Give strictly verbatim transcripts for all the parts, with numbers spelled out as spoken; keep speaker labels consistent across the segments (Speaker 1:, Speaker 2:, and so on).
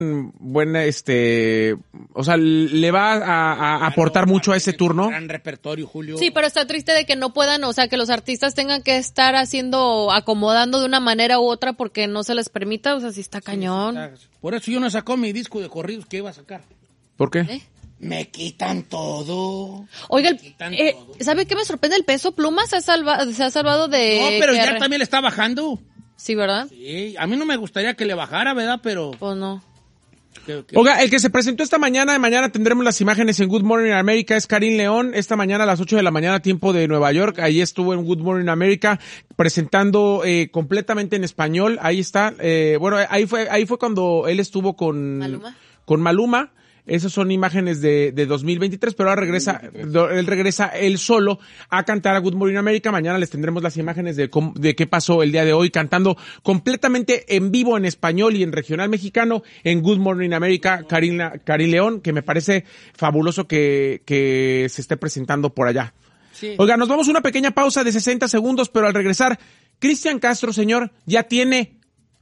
Speaker 1: buena, este, o sea, le va a, a claro, aportar mucho a ese turno.
Speaker 2: Gran repertorio, Julio.
Speaker 3: Sí, pero está triste de que no puedan, o sea, que los artistas tengan que estar haciendo, acomodando de una manera u otra porque no se les permita, o sea, sí está sí, cañón.
Speaker 2: Está, por eso yo no sacó mi disco de corridos que iba a sacar.
Speaker 1: ¿Por qué?
Speaker 3: ¿Eh?
Speaker 2: Me quitan todo.
Speaker 3: Oiga,
Speaker 2: quitan
Speaker 3: eh,
Speaker 2: todo.
Speaker 3: ¿sabe qué me sorprende? El Peso Pluma se ha, salva, se ha salvado de...
Speaker 2: No, pero ya
Speaker 3: re...
Speaker 2: también le está bajando.
Speaker 3: Sí, ¿verdad?
Speaker 2: Sí, a mí no me gustaría que le bajara, ¿verdad? Pero...
Speaker 3: Pues no.
Speaker 1: Que, que... Oiga, el que se presentó esta mañana, de mañana tendremos las imágenes en Good Morning America, es Karim León, esta mañana a las ocho de la mañana, tiempo de Nueva York, ahí estuvo en Good Morning America, presentando eh, completamente en español, ahí está, eh, bueno, ahí fue, ahí fue cuando él estuvo con
Speaker 3: Maluma.
Speaker 1: Con Maluma. Esas son imágenes de, de dos mil veintitrés, pero ahora regresa, él regresa él solo a cantar a Good Morning America. Mañana les tendremos las imágenes de, de qué pasó el día de hoy, cantando completamente en vivo en español y en regional mexicano en Good Morning America, Karim, Karim León, que me parece fabuloso que, que se esté presentando por allá. Sí. Oiga, nos vamos a una pequeña pausa de sesenta segundos, pero al regresar, Cristian Castro, señor, ya tiene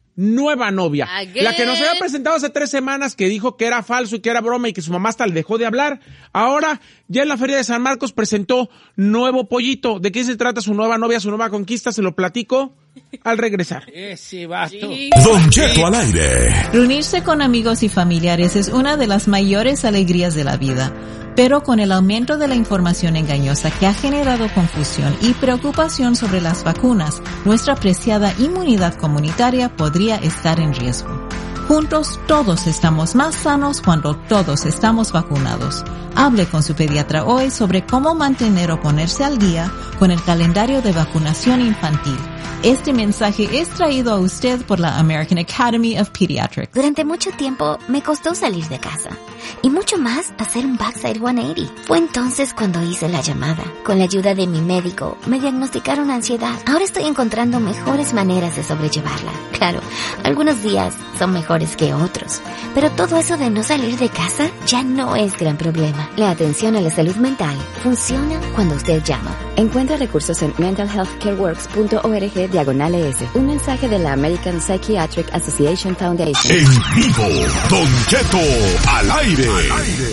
Speaker 1: nueva novia. Again. La que nos había presentado hace tres semanas, que dijo que era falso y que era broma y que su mamá hasta le dejó de hablar. Ahora, ya en la Feria de San Marcos presentó nuevo pollito. ¿De qué se trata su nueva novia, su nueva conquista? Se lo platico al regresar.
Speaker 2: Ese basto.
Speaker 4: Sí. Don Cheto al aire.
Speaker 5: Reunirse con amigos y familiares es una de las mayores alegrías de la vida. Pero con el aumento de la información engañosa que ha generado confusión y preocupación sobre las vacunas, nuestra preciada inmunidad comunitaria podría estar en riesgo. Juntos todos estamos más sanos cuando todos estamos vacunados. Hable con su pediatra hoy sobre cómo mantener o ponerse al día con el calendario de vacunación infantil. Este mensaje es traído a usted por la American Academy of Pediatrics.
Speaker 6: Durante mucho tiempo me costó salir de casa y mucho más hacer un backside ciento ochenta. Fue entonces cuando hice la llamada. Con la ayuda de mi médico me diagnosticaron ansiedad. Ahora estoy encontrando mejores maneras de sobrellevarla. Claro, algunos días son mejores que otros, pero todo eso de no salir de casa ya no es gran problema. La atención a la salud mental funciona cuando usted llama.
Speaker 7: Encuentra recursos en mental health care works punto org diagonal E S. Un mensaje de la American Psychiatric Association Foundation.
Speaker 4: En vivo, Don Cheto al aire. Al aire.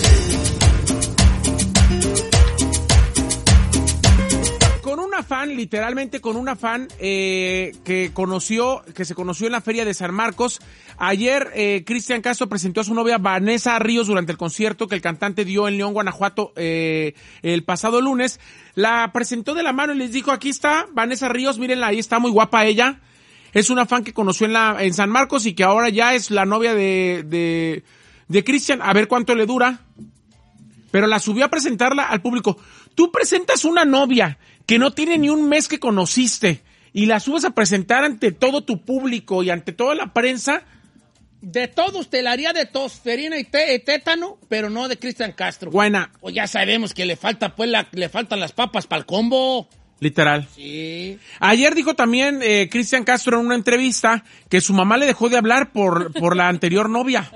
Speaker 1: Con una fan, literalmente con una fan eh, que conoció, que se conoció en la Feria de San Marcos. Ayer eh, Cristian Castro presentó a su novia Vanessa Ríos durante el concierto que el cantante dio en León, Guanajuato, eh, el pasado lunes. La presentó de la mano y les dijo, aquí está Vanessa Ríos, mírenla, ahí está muy guapa ella. Es una fan que conoció en la en San Marcos y que ahora ya es la novia de de, de Cristian. A ver cuánto le dura. Pero la subió a presentarla al público. Tú presentas una novia que no tiene ni un mes que conociste y la subes a presentar ante todo tu público y ante toda la prensa.
Speaker 2: De todos te la haría de tosferina y té, tétano, pero no de Cristian Castro.
Speaker 1: Buena.
Speaker 2: Pues ya sabemos que le falta, pues, la, le faltan las papas para el combo.
Speaker 1: Literal.
Speaker 2: Sí.
Speaker 1: Ayer dijo también eh, Cristian Castro en una entrevista que su mamá le dejó de hablar por, por la anterior novia.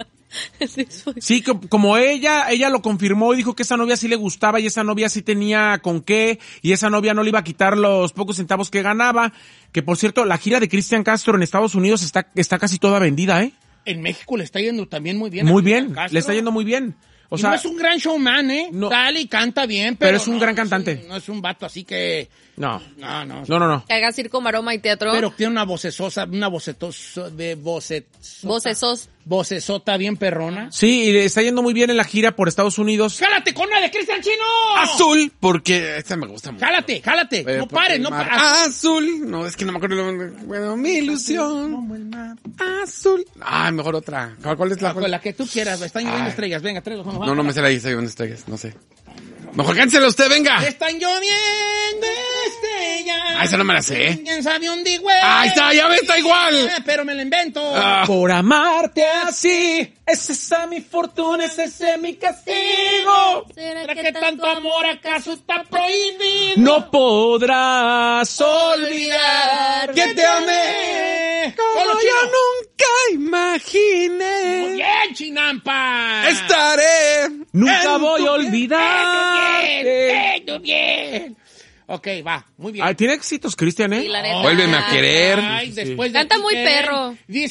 Speaker 1: Sí, como ella, ella lo confirmó y dijo que esa novia sí le gustaba y esa novia sí tenía con qué y esa novia no le iba a quitar los pocos centavos que ganaba. Que por cierto, la gira de Cristian Castro en Estados Unidos está, está casi toda vendida, ¿eh?
Speaker 2: En México le está yendo también muy bien.
Speaker 1: Muy bien, Castro. Le está yendo muy bien. O
Speaker 2: y
Speaker 1: sea,
Speaker 2: no es un gran showman, ¿eh?
Speaker 1: No,
Speaker 2: Dale y canta bien, pero,
Speaker 1: pero es un
Speaker 2: no,
Speaker 1: gran cantante.
Speaker 2: No es, un, no es un vato así que...
Speaker 1: No.
Speaker 2: No, no.
Speaker 1: No, no, no.
Speaker 3: Que haga circo, maroma y teatro.
Speaker 2: Pero tiene una vocesosa, una vocetos de voce...
Speaker 3: Vocesos.
Speaker 2: Vocesota bien perrona.
Speaker 1: Sí, y le está yendo muy bien en la gira por Estados Unidos.
Speaker 2: ¡Jálate con una de Cristian Chino!
Speaker 8: Azul, porque esta me gusta mucho.
Speaker 2: ¡Jálate, jálate!
Speaker 8: Eh,
Speaker 2: no pares, no pares.
Speaker 8: Azul. No, es que no me acuerdo. Bueno, mi ilusión.
Speaker 2: Como el mar.
Speaker 8: Azul. Ah, mejor otra. ¿Cuál es la?
Speaker 2: La, la que tú quieras. Están lloviendo
Speaker 8: Ay.
Speaker 2: estrellas. Venga, tráelos.
Speaker 8: No, no, no me sé la está lloviendo estrellas. No sé. Mejor cántesela usted, venga.
Speaker 2: Están lloviendo estrellas.
Speaker 8: Ah, esa no me la sé.
Speaker 2: ¿Quién sabe un digüey?
Speaker 8: Ah, está, ya ves, está igual.
Speaker 2: Pero me la invento.
Speaker 8: Ah.
Speaker 1: Por amarte así, es esa mi fortuna, es ese mi castigo.
Speaker 2: ¿Será que, que tanto amor acaso está prohibido?
Speaker 1: No podrás olvidar
Speaker 2: que te amé
Speaker 8: como yo nunca imaginé.
Speaker 2: Muy bien, Chinampa.
Speaker 8: Estaré.
Speaker 1: Nunca voy a olvidar.
Speaker 2: Bien, bien, bien. Ok, va, muy bien.
Speaker 1: Ah, tiene éxitos, Cristian, ¿eh?
Speaker 3: Sí, la neta.
Speaker 8: Vuélveme a querer.
Speaker 2: Ay, después de
Speaker 3: Canta
Speaker 2: ti,
Speaker 3: muy
Speaker 2: ¿qué?
Speaker 3: perro.